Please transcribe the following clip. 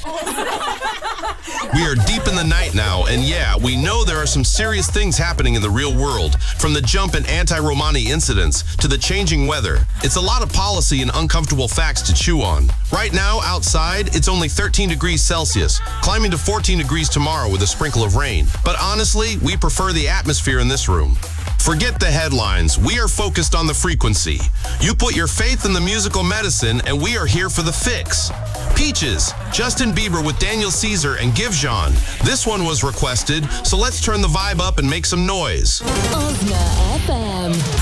We are deep in the night now, and yeah, we know there are some serious things happening in the real world, from the jump in anti-Romani incidents to the changing weather. It's a lot of policy and uncomfortable facts to chew on. Right now, outside, it's only 13 degrees Celsius, climbing to 14 degrees tomorrow with a sprinkle of rain. But honestly, we prefer the atmosphere in this room. Forget the headlines. We are focused on the frequency. You put your faith in the musical medicine, and we are here for the fix. Peaches, Justin Bieber with Daniel Caesar and Give Jean. This one was requested, so let's turn the vibe up and make some noise. Ozna FM.